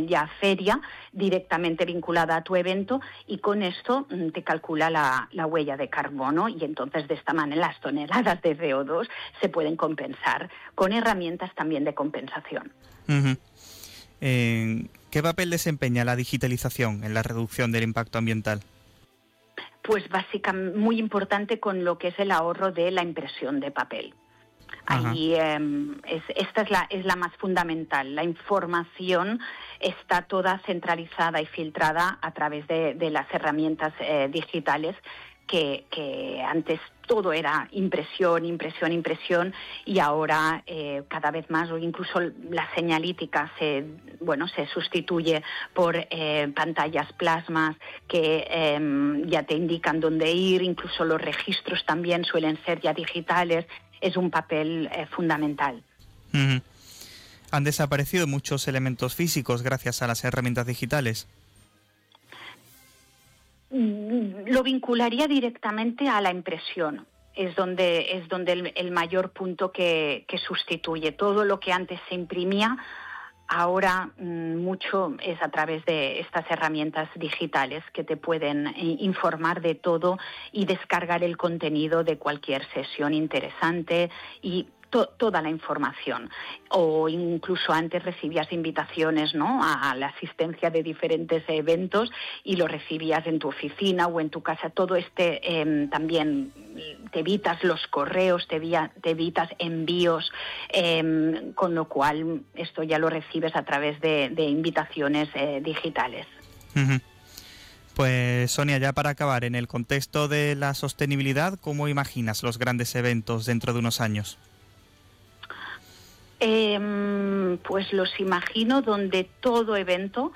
ya feria directamente vinculada a tu evento, y con esto te calcula la huella de carbono, y entonces de esta manera las toneladas de CO2 se pueden compensar con herramientas también de compensación. Uh-huh. ¿Qué papel desempeña la digitalización en la reducción del impacto ambiental? Pues básicamente muy importante con lo que es el ahorro de la impresión de papel. Ahí esta es la más fundamental. La información está toda centralizada y filtrada a través de las herramientas digitales, que antes todo era impresión, y ahora cada vez más, o incluso la señalítica se sustituye por pantallas plasmas que ya te indican dónde ir, incluso los registros también suelen ser ya digitales. Es un papel fundamental. Uh-huh. ¿Han desaparecido muchos elementos físicos gracias a las herramientas digitales? Lo vincularía directamente a la impresión. Es donde el mayor punto que sustituye. Todo lo que antes se imprimía, ahora mucho es a través de estas herramientas digitales que te pueden informar de todo y descargar el contenido de cualquier sesión interesante y toda la información. O incluso antes recibías invitaciones, ¿no?, a la asistencia de diferentes eventos, y lo recibías en tu oficina o en tu casa. Todo también te evitas los correos, te evitas envíos, con lo cual esto ya lo recibes a través de invitaciones digitales. Uh-huh. Pues Sonia, ya para acabar, en el contexto de la sostenibilidad, ¿cómo imaginas los grandes eventos dentro de unos años? Pues los imagino donde todo evento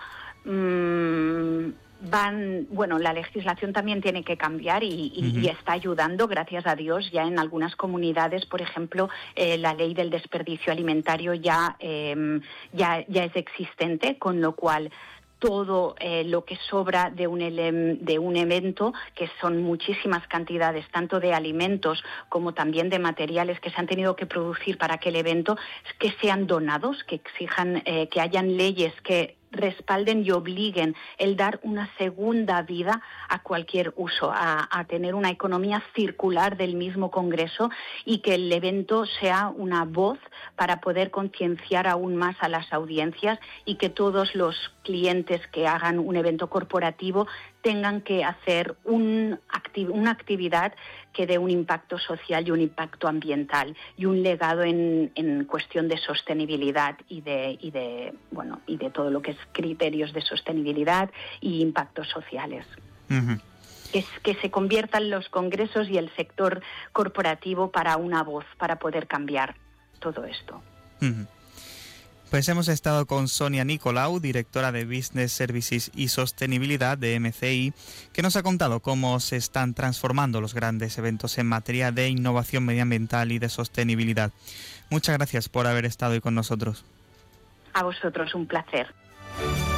la legislación también tiene que cambiar y está ayudando, gracias a Dios. Ya en algunas comunidades, por ejemplo, la ley del desperdicio alimentario ya es existente, con lo cual todo lo que sobra de un evento, que son muchísimas cantidades, tanto de alimentos como también de materiales que se han tenido que producir para aquel evento, que sean donados, que exijan que hayan leyes que respalden y obliguen el dar una segunda vida a cualquier uso, a tener una economía circular del mismo congreso, y que el evento sea una voz para poder concienciar aún más a las audiencias, y que todos los clientes que hagan un evento corporativo tengan que hacer una actividad que dé un impacto social y un impacto ambiental y un legado en cuestión de sostenibilidad y de todo lo que es criterios de sostenibilidad y impactos sociales. Uh-huh. Que se conviertan los congresos y el sector corporativo para una voz, para poder cambiar todo esto. Uh-huh. Pues hemos estado con Sonia Nicolau, directora de Business Services y Sostenibilidad de MCI, que nos ha contado cómo se están transformando los grandes eventos en materia de innovación medioambiental y de sostenibilidad. Muchas gracias por haber estado hoy con nosotros. A vosotros, un placer.